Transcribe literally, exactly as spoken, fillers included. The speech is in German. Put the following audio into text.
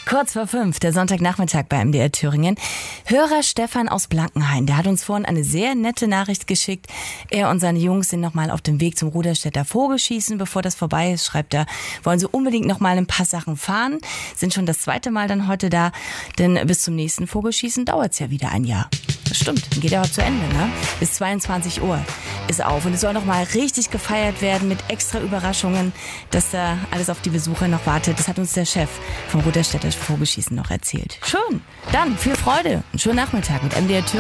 Kurz vor fünf, der Sonntagnachmittag bei M D R Thüringen. Hörer Stefan aus Blankenhain, der hat uns vorhin eine sehr nette Nachricht geschickt. Er und seine Jungs sind nochmal auf dem Weg zum Ruderstädter Vogelschießen. Bevor das vorbei ist, schreibt er, wollen sie unbedingt nochmal ein paar Sachen fahren. Sind schon das zweite Mal dann heute da, denn bis zum nächsten Vogelschießen dauert es ja wieder ein Jahr. Das stimmt, dann geht er heute zu Ende, ne? Bis zweiundzwanzig Uhr ist auf. Und es soll nochmal richtig gefeiert werden mit extra Überraschungen, dass da alles auf die Besucher noch wartet. Das hat uns der Chef vom Ruderstädter Vogelschießen noch erzählt. Schön. Dann viel Freude. Einen schönen Nachmittag mit M D R Thüringen.